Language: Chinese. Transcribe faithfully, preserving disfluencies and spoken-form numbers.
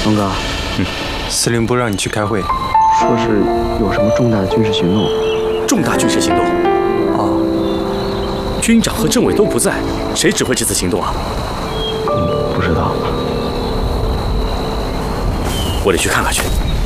龙哥， 嗯，司令部让你去开会， 说是有什么重大的军事行动。 重大军事行动？ 啊， 军长和政委都不在，谁指挥这次行动啊？ 嗯，不知道。 我得去看看去。